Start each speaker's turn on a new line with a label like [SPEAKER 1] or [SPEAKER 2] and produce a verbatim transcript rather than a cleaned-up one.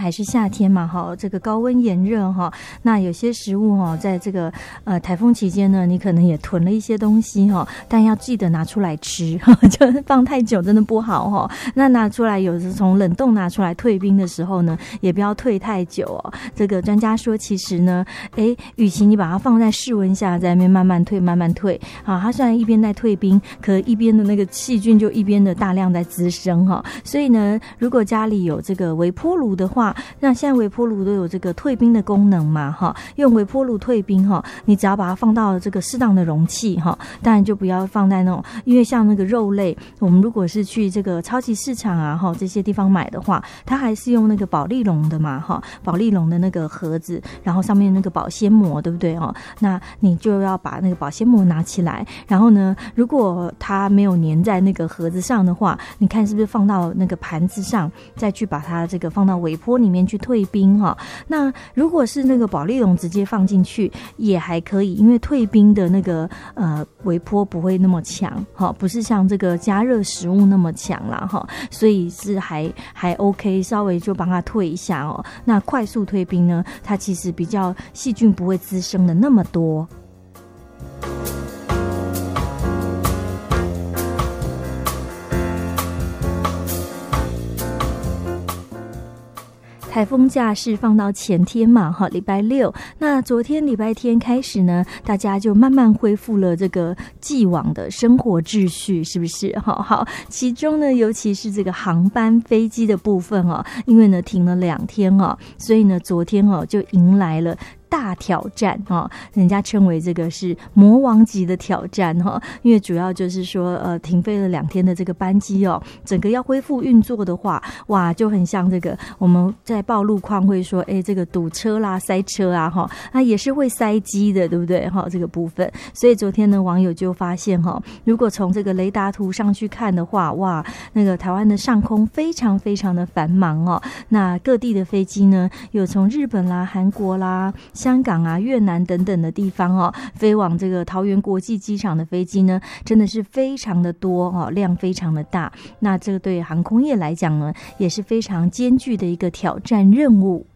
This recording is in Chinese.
[SPEAKER 1] 还是夏天嘛哈，这个高温炎热哈，那有些食物哈，在这个呃台风期间呢，你可能也囤了一些东西哈，但要记得拿出来吃，就是放太久真的不好哈。那拿出来有时从冷冻拿出来退冰的时候呢，也不要退太久哦。这个专家说，其实呢，诶，与其你把它放在室温下，在那边慢慢退慢慢退啊，它虽然一边在退冰，可一边的那个细菌就一边的大量在滋生哈。所以呢，如果家里有这个微波炉的话，那现在微波炉都有这个退冰的功能嘛哈，用微波炉退冰哈，你只要把它放到这个适当的容器哈，当然就不要放在那种，因为像那个肉类，我们如果是去这个超级市场啊哈这些地方买的话，它还是用那个保丽龙的嘛哈，保丽龙的那个盒子，然后上面那个保鲜膜，对不对哦？那你就要把那个保鲜膜拿起来，然后呢，如果它没有粘在那个盒子上的话，你看是不是放到那个盘子上，再去把它这个放到微波里面去退冰哈？那如果是那个保丽龙直接放进去也还可以，因为退冰的那个呃微波不会那么强哈，不是像这个加热食物那么强啦哈，所以是还还 OK， 稍微就帮它退一下哦。那快速退冰呢，它其实比较细菌不会滋生的那么多。台风假是放到前天嘛，哈，礼拜六。那昨天礼拜天开始呢，大家就慢慢恢复了这个既往的生活秩序，是不是？好好，其中呢，尤其是这个航班飞机的部分哦，因为呢停了两天哦，所以呢昨天哦就迎来了大挑战哈，人家称为这个是魔王级的挑战哈，因为主要就是说呃停飞了两天的这个班机哦，整个要恢复运作的话，哇就很像这个我们在报路况会说，哎这个堵车啦、塞车啊哈，那也是会塞机的，对不对哈？这个部分，所以昨天呢网友就发现哈，如果从这个雷达图上去看的话，哇那个台湾的上空非常非常的繁忙哦，那各地的飞机呢有从日本啦、韩国啦、香港啊、越南等等的地方哦，飞往这个桃园国际机场的飞机呢，真的是非常的多哦，量非常的大。那这个对航空业来讲呢，也是非常艰巨的一个挑战任务。